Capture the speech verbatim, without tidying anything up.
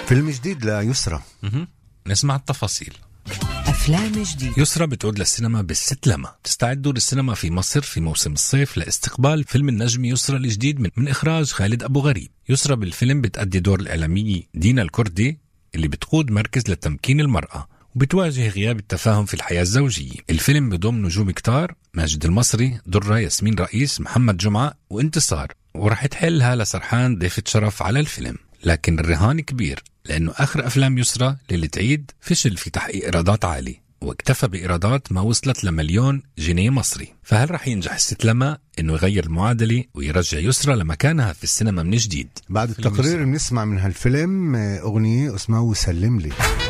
فيلم جديد ليسرى. نسمع التفاصيل. أفلام جديد. يسرى بتعود للسينما بالست لما. تستعدوا للسينما في مصر في موسم الصيف لاستقبال فيلم النجم يسرى الجديد من, من إخراج خالد أبو غريب. يسرى بالفيلم بتأدي دور الإعلامية دينا الكردي اللي بتقود مركز لتمكين المرأة وبتواجه غياب التفاهم في الحياة الزوجية. الفيلم بضم نجوم كتار: ماجد المصري، درة، ياسمين رئيس، محمد جمعة وانتصار، ورح تحلها لسرحان ضيفة شرف على الفيلم. لكن الرهان كبير لأنه آخر أفلام يسرى للي تعيد فشل في تحقيق إيرادات عالية واكتفى بإيرادات ما وصلت لمليون جنيه مصري. فهل رح ينجح الست لما إنه يغير المعادلة ويرجع يسرى لمكانها في السينما من جديد؟ بعد التقرير بنسمع من هالفيلم أغنية اسمها وسلم لي.